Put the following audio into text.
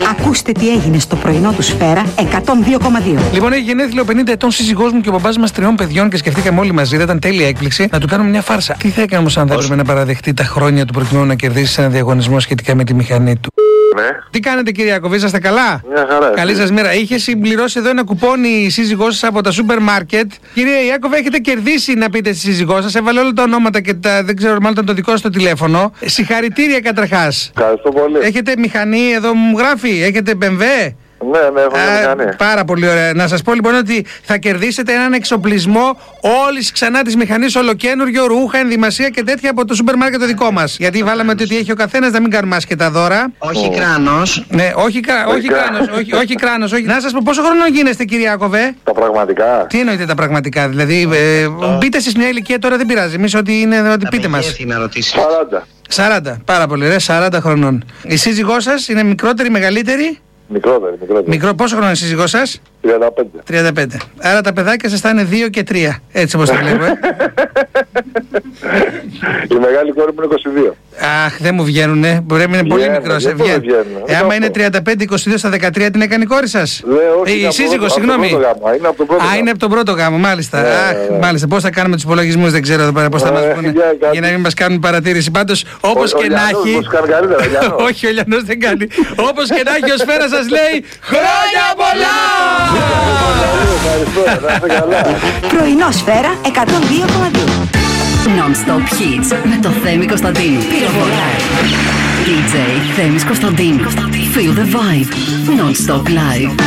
Ακούστε τι έγινε στο πρωινό του Σφαίρα 102,2. Λοιπόν, έχει γενέθλιο 50 ετών σύζυγός μου και ο μπαμπάς μας 3 παιδιών και σκεφτήκαμε όλοι μαζί, δεν ήταν τέλεια έκπληξη, να του κάνουμε μια φάρσα. Τι θα έκανε όμως αν θα έπρεπε να παραδεχτεί τα χρόνια του προκειμένου να κερδίσει ένα διαγωνισμό σχετικά με τη μηχανή του? Ναι. Τι κάνετε, κύριε Ιακωβή, είσαστε καλά? Μια χαρά. Καλή σας μέρα. Είχε συμπληρώσει εδώ ένα κουπόνι η σύζυγός σας από τα σούπερ μάρκετ. Κύριε Ιάκωβε, έχετε κερδίσει να πείτε στη σύζυγό σας. Έβαλε όλα τα ονόματα και δεν ξέρω, μάλλον ήταν το δικό σας το τηλέφωνο. Συγχαρητήρια καταρχάς. Ευχαριστώ πολύ. Έχετε μηχανή, εδώ μου γράφει, έχετε BMW? Ναι, έχω μηχανή. Πάρα πολύ ωραία. Να σας πω λοιπόν ότι θα κερδίσετε έναν εξοπλισμό όλης ξανά της μηχανής, ολοκένουργιο, ρούχα, ενδυμασία και τέτοια από το σούπερ μάρκετ το δικό μας. Γιατί βάλαμε ότι έχει ο καθένας, να μην κάνουμε άσχετα δώρα. Όχι κράνος. Ναι, όχι κράνος. Να σας πω, πόσο χρόνο γίνεστε, κύριε Ιακωβέ? Τα πραγματικά. Τι εννοείτε τα πραγματικά? Δηλαδή, μπείτε εσείς μια ηλικία τώρα, δεν πειράζει. Εμείς ό,τι πείτε μας. 40. Πάρα πολύ ωραία, 40 χρονών. Η σύζυγός σας είναι μικρότερη, μεγαλύτερη? Μικρότερη. Πόσο χρόνο είναι η σύζυγός σας? 35. Άρα τα παιδάκια σας θα είναι 2 και 3. Έτσι όπως τα βλέπω. Η μεγάλη κόρη μου είναι 22. Αχ, δεν μου βγαίνουνε. Μπορεί να είναι πολύ μικρός. Άμα είναι 35-22 στα 13, την έκανε η κόρη σας? Η σύζυγος, συγγνώμη. Είναι από τον πρώτο γάμο, μάλιστα. Μάλιστα. Πώς θα κάνουμε τους υπολογισμούς, δεν ξέρω εδώ πέρα πώς θα μας πούνε. Για να μην μας κάνουν παρατήρηση. Πάντως, όπως και να έχει. Όχι, ο Λιανός δεν κάνει. Όπως και να έχει, ο Σφαίρας σας λέει χρόνια πολλά! Πρωινό Σφαίρα 102,2. Non-stop hits με το Θέμη Κωνσταντίνου. DJ Θέμης Κωνσταντίνου. Feel the vibe. Non-stop live.